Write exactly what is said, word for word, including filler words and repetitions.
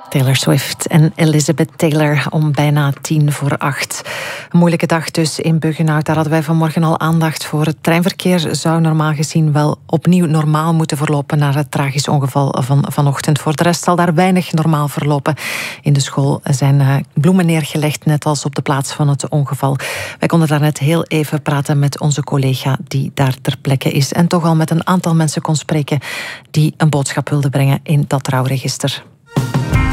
Taylor Swift en Elizabeth Taylor om bijna tien voor acht. Een moeilijke dag dus in Buggenhout. Daar hadden wij vanmorgen al aandacht voor. Het treinverkeer zou normaal gezien wel opnieuw normaal moeten verlopen na het tragisch ongeval van vanochtend. Voor de rest zal daar weinig normaal verlopen. In de school zijn bloemen neergelegd, net als op de plaats van het ongeval. Wij konden daar net heel even praten met onze collega die daar ter plekke is. En toch al met een aantal mensen kon spreken die een boodschap wilden brengen in dat rouwregister.